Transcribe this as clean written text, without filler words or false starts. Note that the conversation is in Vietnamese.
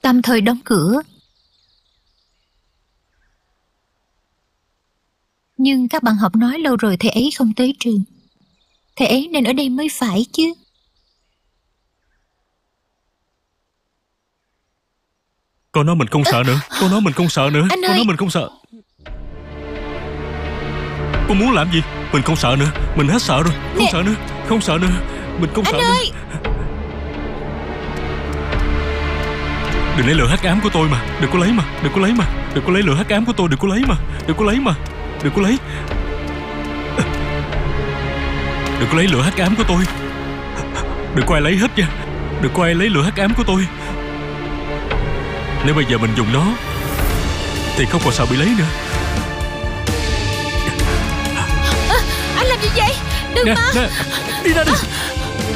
tạm thời đóng cửa. Nhưng các bạn học nói lâu rồi thầy ấy không tới trường. Thầy ấy nên ở đây mới phải chứ. Con nói mình không sợ nữa. Con nói mình không sợ nữa. Anh Con ơi! nói mình không sợ. Con muốn làm gì? Mình không sợ nữa. Mình hết sợ rồi. Không Nè! sợ nữa. Không sợ nữa. Mình không Anh sợ ơi! nữa. Đừng lấy lửa hắc ám của tôi mà. Đừng có lấy mà. Đừng có lấy mà. Đừng có lấy lửa hắc ám của tôi. Đừng có lấy mà. Đừng có lấy mà. Đừng có lấy. Đừng có lấy lửa hắc ám của tôi. Đừng có ai lấy hết nha. Đừng có ai lấy lửa hắc ám của tôi. Nếu bây giờ mình dùng nó thì không còn sợ bị lấy nữa. Anh làm gì vậy? Đừng Nè, mà! nè, đi ra đi.